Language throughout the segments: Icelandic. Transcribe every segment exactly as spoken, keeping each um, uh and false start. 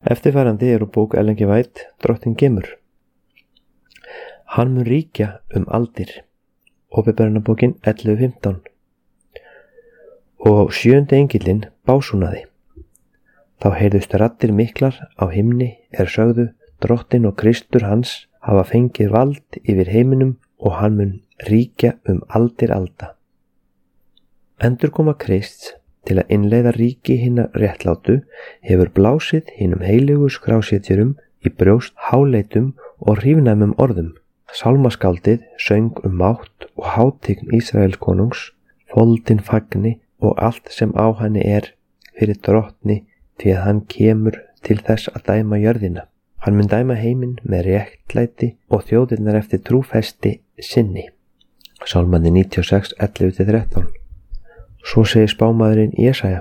Eftirfarandi er úr bók Ellen G. White, Drottinn kemur. Hann mun ríkja um aldir. Opinberunarbókin ellefu fimmtán. Og sjöundi engillinn básúnaði. Þá heyrðust raddir miklar á himni er sögðu: Drottinn og Kristur hans hafa fengið vald yfir heiminum og hann mun ríkja um aldir alda. Endurkoma Krists til að innleiða ríki hinna réttlátu hefur blásið hinum heilögu skrásetjurum í brjóst háleitum og hrífnæmum orðum. Sálmaskáldið söng um mátt og hátign Ísraels konungs, foldin fagni og allt sem á henni er fyrir drottni, því að hann kemur til þess að dæma jörðina. Hann mun dæma heiminn með réttlæti og þjóðirnar eftir trúfesti sinni. Sálmandi níutíu og sex, ellefu til þrettán. Svo segir spámaðurinn Jesaja: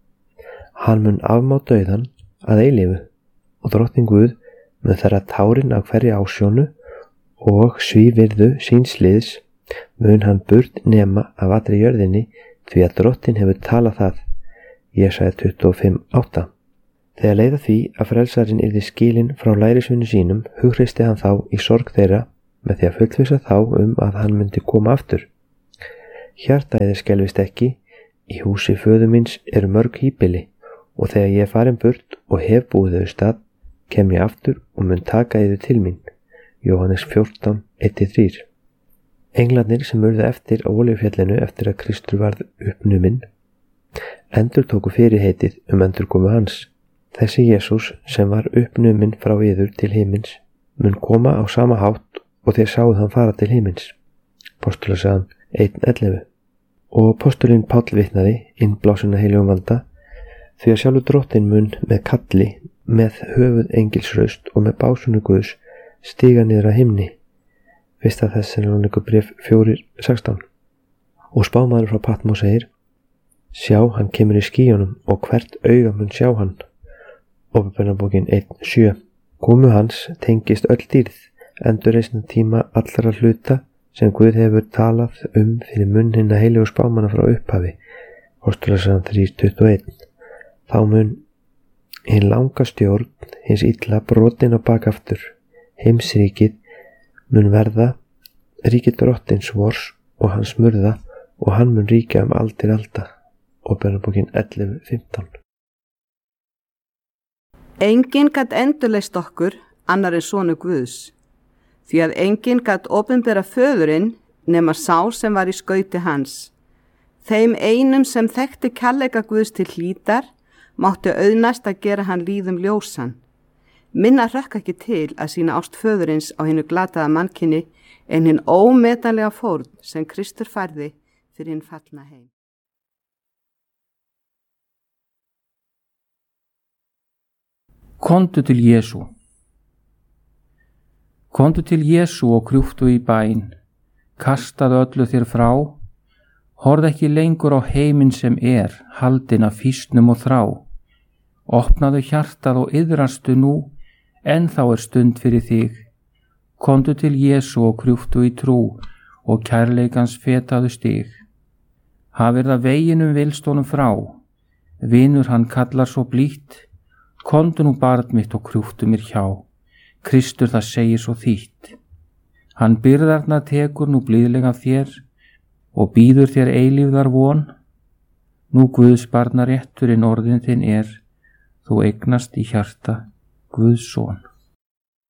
Hann mun afmá dauðan að eilífu og drottinn Guð mun þerra tárin af hverri ásjónu og svívirðu síns liðs mun hann burt nema af allri jörðinni, því að drottinn hefur talað það. Jesaja tuttugu og fimm, átta. Þegar leið að því að frelsarinn yrði skilinn frá lærisveinum sínum, hughreysti hann þá í sorg þeirra með því að fullvissa þá um að hann myndi koma aftur. Hjarta yður skelfist ekki, í húsi föður míns eru mörg híbýli, og þegar ég er farin burt og hef búið þau stað, kem ég aftur og mun taka yður til mín. Jóhannes fjórtán, eitt til þrjú. Englarnir sem urðu eftir á Olíufjallinu eftir að Kristur varð uppnuminn, endur tóku fyrirheitið um endurkomu hans. Þessi Jesús sem var uppnuminn frá yður til himins mun koma á sama hátt og þér sáuð hann fara til himins. Postulasagan eitt ellefu. Og postulinn Páll vitnaði innblásina heilögum valda, því að sjálfur drottinn mun með kalli, með höfuð engilsraust og með básunu Guðs stiga niður að himni. Fyrsta Þessalóníku bréf fjórir sextán. Og spámaður frá Patmó segir: Sjá, hann kemur í skýjunum og hvert auga mun sjá hann. Opinberunarbókin eitt sjö. Komu hans tengist öll dýrð, endurreisna tíma allra hluta sem Guð hefur talað um fyrir munn hinna heilögu spámanna frá upphafi. Postulasagan þrjú tuttugu og eitt. Þá mun hin langa stjórn hins illa brotin á bakaftur. Heimsríkið mun verða ríki drottins vors og hans murða, og hann mun ríkja um aldir alda. Opinberunarbókin ellefu fimmtán. Enginn gat endurleist okkur annar en sonur Guðs, því að enginn gat opinbera föðurinn nema sá sem var í skauti hans. Þeim einum sem þekkti kærleika Guðs til hlítar mátti auðnast að gera hann líðum ljósan. Minna hrökk ekki til að sína ást föðurins á hinu glataða mannkyni en hinn ómetanlega fórn sem Kristur færði fyrir hinn fallna heim. Komdu til Jesú. Komdu til Jesú og krjúptu í bæn, kastaðu öllu þér frá, horð ekki lengur á heiminn sem er, haldinn af fýsnum og þrá. Opnaðu hjartað og iðrastu nú, en þá er stund fyrir þig. Komdu til Jesú og krjúptu í trú og kærleikans fetaðu stig. Hafir það veginum vilstónum frá, vinur hann kallar svo blítt, komdu nú barn mitt og krjúptu mér hjá. Kristur það segir svo þýtt. Hann byrðarna tekur nú blíðlega þér og býður þér eilífðar von. Nú Guðs barna rétturinn orðin þinn er, þú eignast í hjarta Guðs son.